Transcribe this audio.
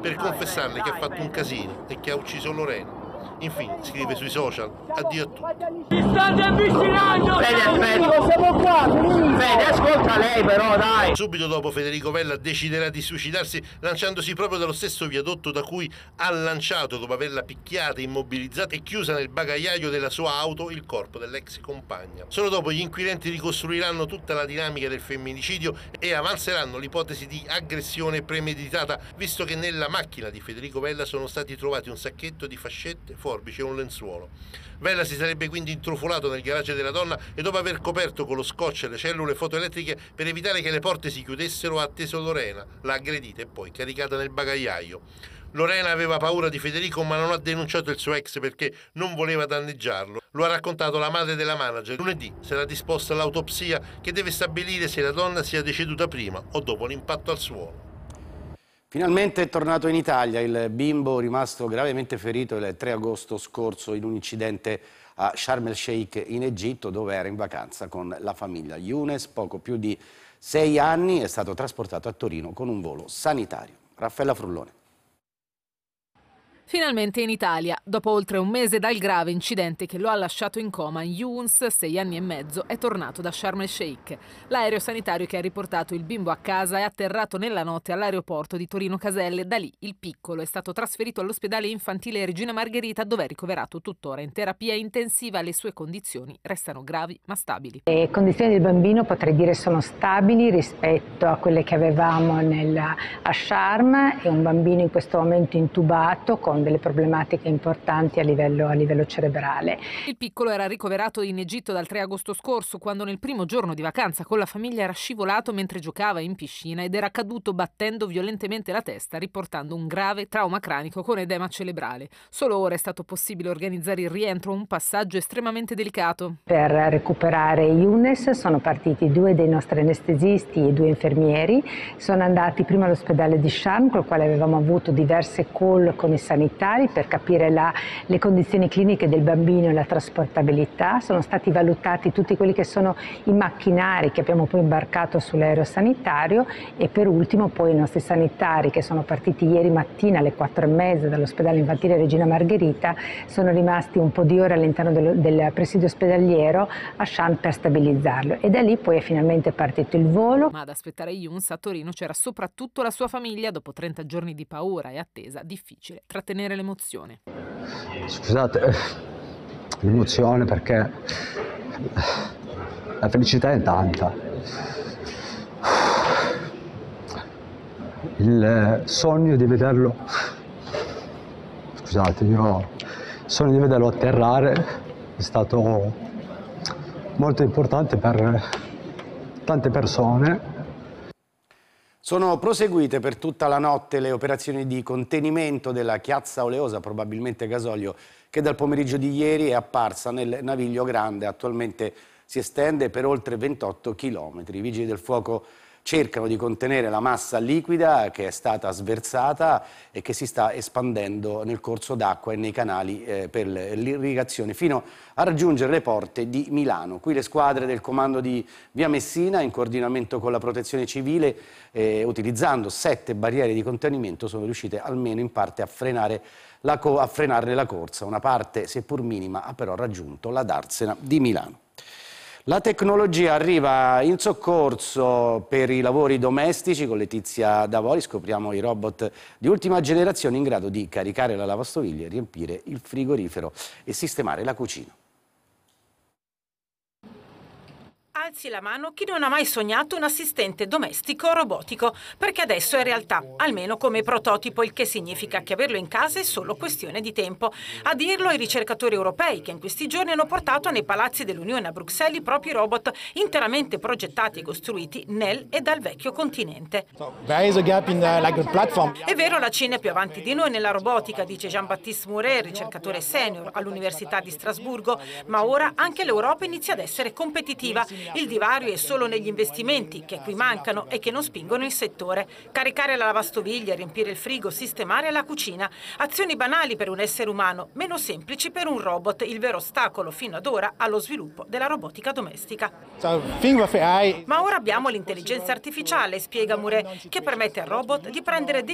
per confessarle che ha fatto un casino e che ha ucciso Lorena. Infine scrive sui social: addio a tutti. Ti state avvicinando! Siamo qua! Vedi, ascolta lei però, dai! Subito dopo Federico Vella deciderà di suicidarsi lanciandosi proprio dallo stesso viadotto da cui ha lanciato, dopo averla picchiata, immobilizzata e chiusa nel bagagliaio della sua auto, il corpo dell'ex compagna. Solo dopo gli inquirenti ricostruiranno tutta la dinamica del femminicidio e avanzeranno l'ipotesi di aggressione premeditata, visto che nella macchina di Federico Vella sono stati trovati un sacchetto di fascette, forbici e un lenzuolo. Vella si sarebbe quindi intrufolato nel garage della donna e dopo aver coperto con lo scotch le cellule fotoelettriche per evitare che le porte si chiudessero ha atteso Lorena, l'ha aggredita e poi caricata nel bagagliaio. Lorena aveva paura di Federico ma non ha denunciato il suo ex perché non voleva danneggiarlo. Lo ha raccontato la madre della manager. Lunedì sarà disposta l'autopsia che deve stabilire se la donna sia deceduta prima o dopo l'impatto al suolo. Finalmente è tornato in Italia il bimbo rimasto gravemente ferito il 3 agosto scorso in un incidente a Sharm el Sheikh in Egitto, dove era in vacanza con la famiglia. Younes, poco più di 6 anni, è stato trasportato a Torino con un volo sanitario. Raffaella Frullone. Finalmente in Italia, dopo oltre un mese dal grave incidente che lo ha lasciato in coma, Younes, 6 anni e mezzo, è tornato da Sharm el Sheikh. L'aereo sanitario che ha riportato il bimbo a casa è atterrato nella notte all'aeroporto di Torino Caselle. Da lì il piccolo è stato trasferito all'ospedale infantile Regina Margherita, dove è ricoverato tuttora in terapia intensiva. Le sue condizioni restano gravi ma stabili. Le condizioni del bambino potrei dire sono stabili rispetto a quelle che avevamo a Sharm. È un bambino in questo momento intubato con delle problematiche importanti a livello cerebrale. Il piccolo era ricoverato in Egitto dal 3 agosto scorso, quando nel primo giorno di vacanza con la famiglia era scivolato mentre giocava in piscina ed era caduto battendo violentemente la testa, riportando un grave trauma cranico con edema cerebrale. Solo ora è stato possibile organizzare il rientro, un passaggio estremamente delicato. Per recuperare Younes sono partiti 2 dei nostri anestesisti e 2 infermieri. Sono andati prima all'ospedale di Sharm, col quale avevamo avuto diverse call con i sanitari per capire le condizioni cliniche del bambino e la trasportabilità. Sono stati valutati tutti quelli che sono i macchinari che abbiamo poi imbarcato sull'aereo sanitario e per ultimo poi i nostri sanitari che sono partiti ieri mattina alle 4:30 dall'ospedale infantile Regina Margherita sono rimasti un po' di ore all'interno del presidio ospedaliero a Sharm per stabilizzarlo e da lì poi è finalmente partito il volo. Ma ad aspettare Younes a Torino c'era soprattutto la sua famiglia. Dopo 30 giorni di paura e attesa, difficile trattenere l'emozione. Scusate, l'emozione perché la felicità è tanta. Il sogno di vederlo, scusate, il sogno di vederlo atterrare è stato molto importante per tante persone. Sono proseguite per tutta la notte le operazioni di contenimento della chiazza oleosa, probabilmente gasolio, che dal pomeriggio di ieri è apparsa nel Naviglio Grande. Attualmente si estende per oltre 28 chilometri. I vigili del fuoco cercano di contenere la massa liquida che è stata sversata e che si sta espandendo nel corso d'acqua e nei canali per l'irrigazione fino a raggiungere le porte di Milano. Qui le squadre del comando di Via Messina, in coordinamento con la Protezione Civile, utilizzando 7 barriere di contenimento, sono riuscite almeno in parte a frenarne la corsa. Una parte, seppur minima, ha però raggiunto la darsena di Milano. La tecnologia arriva in soccorso per i lavori domestici. Con Letizia Davoli scopriamo i robot di ultima generazione in grado di caricare la lavastoviglie, riempire il frigorifero e sistemare la cucina. Alzi la mano chi non ha mai sognato un assistente domestico robotico, perché adesso è realtà, almeno come prototipo, il che significa che averlo in casa è solo questione di tempo. A dirlo i ricercatori europei che in questi giorni hanno portato nei palazzi dell'Unione a Bruxelles i propri robot interamente progettati e costruiti nel e dal vecchio continente. È vero, la Cina è più avanti di noi nella robotica, dice Jean-Baptiste Mouret, ricercatore senior all'Università di Strasburgo, ma ora anche l'Europa inizia ad essere competitiva. Il divario è solo negli investimenti che qui mancano e che non spingono il settore. Caricare la lavastoviglie, riempire il frigo, sistemare la cucina. Azioni banali per un essere umano, meno semplici per un robot, il vero ostacolo fino ad ora allo sviluppo della robotica domestica. Ma ora abbiamo l'intelligenza artificiale, spiega Mouret, che permette al robot di prendere